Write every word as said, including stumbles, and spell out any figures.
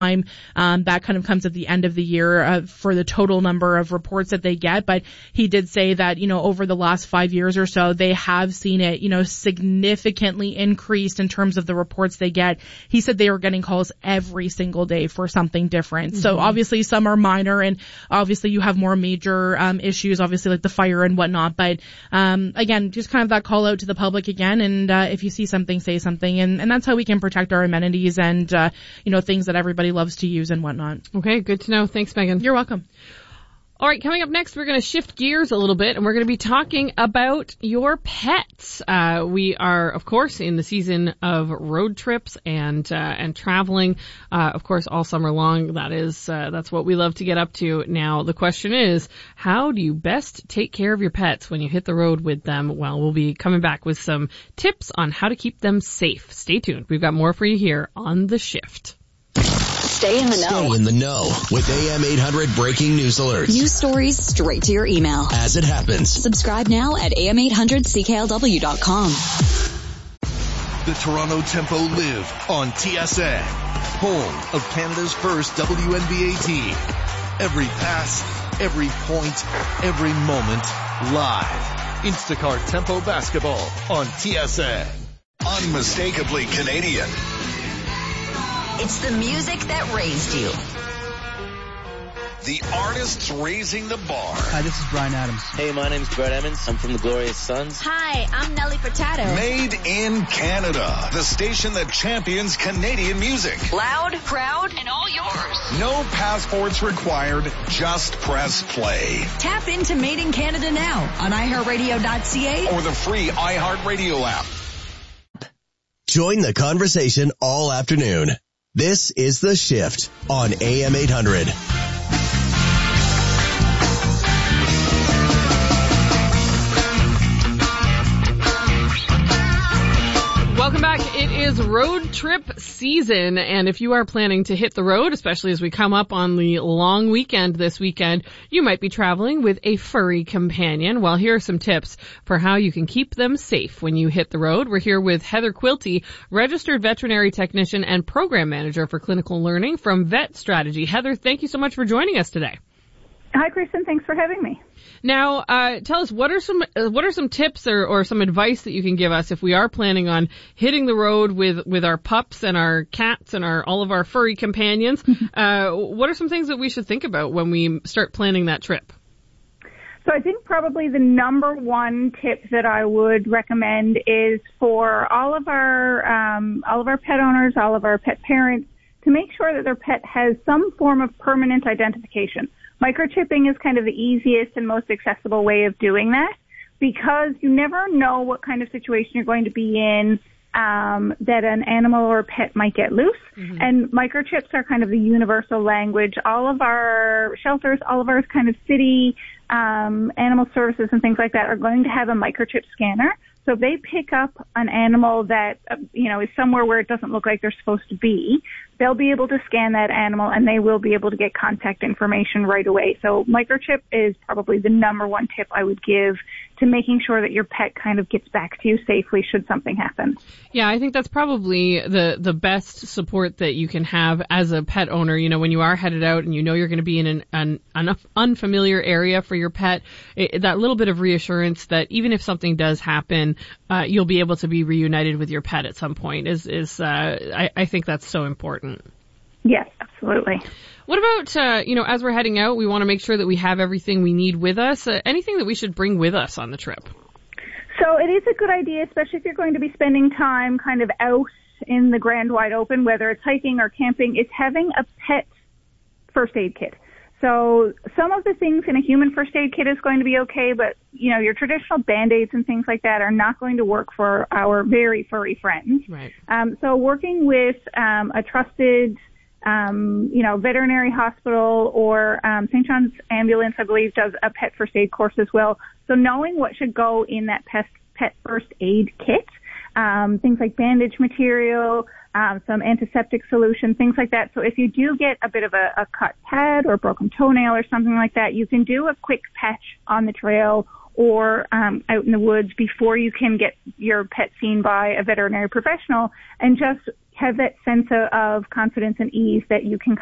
time. Um, that kind of comes at the end of the year uh, for the total number of reports that they get. But he did say that, you know, over the last five years or so, they have seen it, you know, significantly increased in terms of the reports they get. He said they were getting calls every single day for something different. Mm-hmm. So obviously some are minor, and obviously you have more major um, issues, obviously like the fire and whatnot. But um, again, just kind of that call out to the public again. And uh, if you see something, say something. And, and that's how we can protect our amenities and, uh, you know, things that everybody loves to use and whatnot. Okay, good to know. Thanks, Megan. You're welcome. All right, coming up next, we're going to shift gears a little bit, and we're going to be talking about your pets. Uh, we are, of course, in the season of road trips and uh, and traveling, uh, of course, all summer long. That is, uh, that's what we love to get up to. Now, the question is, how do you best take care of your pets when you hit the road with them? Well, we'll be coming back with some tips on how to keep them safe. Stay tuned. We've got more for you here on The Shift. Stay in the know. Stay in the know with A M eight hundred breaking news alerts. News stories straight to your email. As it happens. Subscribe now at A M eight hundred C K L W dot com. The Toronto Tempo live on T S N, home of Canada's first W N B A team. Every pass, every point, every moment, live. Instacart Tempo basketball on T S N. Unmistakably Canadian. It's the music that raised you. The artists raising the bar. Hi, this is Bryan Adams. Hey, my name's Brett Emmons. I'm from the Glorious Sons. Hi, I'm Nelly Furtado. Made in Canada. The station that champions Canadian music. Loud, proud, and all yours. No passports required. Just press play. Tap into Made in Canada now on i heart radio dot c a or the free iHeartRadio app. Join the conversation all afternoon. This is The Shift on A M eight hundred. Welcome back. It is road trip season, and if you are planning to hit the road, especially as we come up on the long weekend this weekend, you might be traveling with a furry companion. Well, here are some tips for how you can keep them safe when you hit the road. We're here with Heather Quilty, registered veterinary technician and program manager for clinical learning from Vet Strategy. Heather, thank you so much for joining us today. Hi, Kristen. Thanks for having me. Now, uh, tell us, what are some uh, what are some tips or, or some advice that you can give us if we are planning on hitting the road with, with our pups and our cats and our all of our furry companions? uh, what are some things that we should think about when we start planning that trip? So I think probably the number one tip that I would recommend is for all of our um, all of our pet owners, all of our pet parents, to make sure that their pet has some form of permanent identification. Microchipping is kind of the easiest and most accessible way of doing that, because you never know what kind of situation you're going to be in, um, that an animal or pet might get loose. Mm-hmm. And microchips are kind of the universal language. All of our shelters, all of our kind of city um, animal services and things like that are going to have a microchip scanner. So if they pick up an animal that, uh, you know, is somewhere where it doesn't look like they're supposed to be, they'll be able to scan that animal and they will be able to get contact information right away. So microchip is probably the number one tip I would give to making sure that your pet kind of gets back to you safely should something happen. Yeah, I think that's probably the, the best support that you can have as a pet owner. You know, when you are headed out and you know you're going to be in an, an, an unfamiliar area for your pet, it, that little bit of reassurance that even if something does happen, uh, you'll be able to be reunited with your pet at some point is, is uh, I, I think that's so important. Yes, absolutely. What about, uh, you know, as we're heading out, we want to make sure that we have everything we need with us. Uh, anything that we should bring with us on the trip? So it is a good idea, especially if you're going to be spending time kind of out in the grand wide open, whether it's hiking or camping, it's having a pet first aid kit. So some of the things in a human first aid kit is going to be okay, but, you know, your traditional Band-Aids and things like that are not going to work for our very furry friends. Right. Um, so working with um, a trusted Um, you know, veterinary hospital or um, Saint John's Ambulance, I believe, does a pet first aid course as well. So knowing what should go in that pet, pet first aid kit, um, things like bandage material, um, some antiseptic solution, things like that. So if you do get a bit of a, a cut pad or a broken toenail or something like that, you can do a quick patch on the trail or um, out in the woods before you can get your pet seen by a veterinary professional, and just have that sense of, of confidence and ease that you can